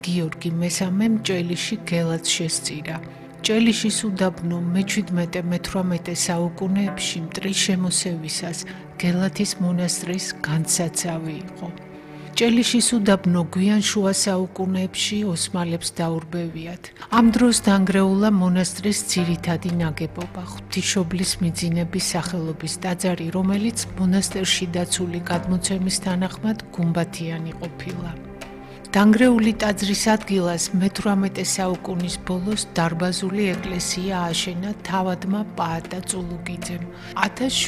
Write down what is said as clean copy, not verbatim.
გიორგი მესამემ ჭელიში გელაც შესწირა. ჭელიშის უდაბნო მე-17-18 საუკუნეებში მტრის შემოსევისას გელათის მონასტრის განსაცავი იყო. ჭელიშის უდაბნო გვიან შუა საუკუნეებში ოსმალებს დაურბევიათ. ამ დროს დანგრეულა მონასტრის ძირითადი ნაგებობა, ღვთისმშობლის მიძინების სახელობის ტაძარი, რომელიც მონასტერში დაცული გადმოცემის თანახმად გუმბათიანი ყოფილა. დანგრეული ტაძრის ადგილას მე-18 საუკუნის ბოლოს დარბაზული ეკლესია ააშენა თავადმა პაატა წულუკიძემ.